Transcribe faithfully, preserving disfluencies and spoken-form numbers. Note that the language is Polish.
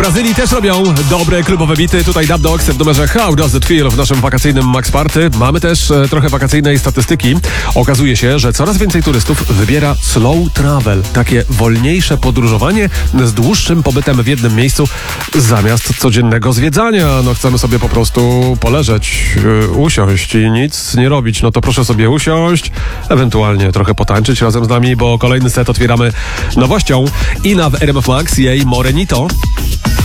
Brazylii też robią dobre klubowe bity. Tutaj Dub Dogs w numerze How Does It Feel w naszym wakacyjnym Max Party. Mamy też e, trochę wakacyjnej statystyki. Okazuje się, że coraz więcej turystów wybiera slow travel. Takie wolniejsze podróżowanie z dłuższym pobytem w jednym miejscu zamiast codziennego zwiedzania. No chcemy sobie po prostu poleżeć, e, usiąść i nic nie robić. No to proszę sobie usiąść, ewentualnie trochę potańczyć razem z nami, bo kolejny set otwieramy nowością. Ina w R M F Max, jej Morenito.